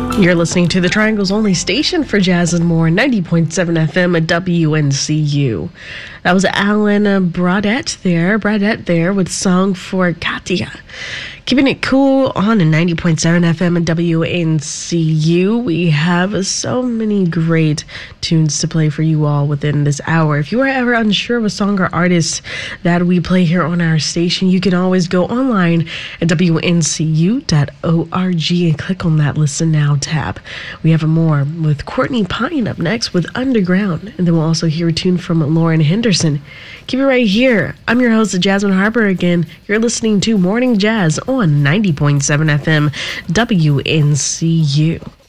You're listening to the Triangle's only station for jazz and more, 90.7 FM at WNCU. That was Alan Bradette there with Song for Katia. Keeping it cool on a 90.7 FM at WNCU. We have so many great tunes to play for you all within this hour. If you are ever unsure of a song or artist that we play here on our station, you can always go online at WNCU.org and click on that Listen Now tab. We have more with Courtney Pine up next with Underground, and then we'll also hear a tune from Lauren Henderson. Keep it right here. I'm your host, Jasmine Harper again. You're listening to Morning Jazz on 90.7 FM WNCU.